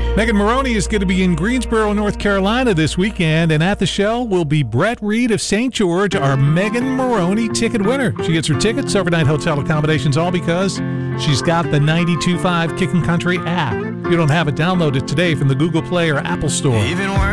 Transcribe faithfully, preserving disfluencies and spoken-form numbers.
Megan Moroney is going to be in Greensboro, North Carolina this weekend, and at the show will be Brett Reed of Saint George, our Megan Moroney ticket winner. She gets her tickets, overnight hotel accommodations, all because she's got the ninety-two point five Kickin' Country app. If you don't have it, download it today from the Google Play or Apple Store. Even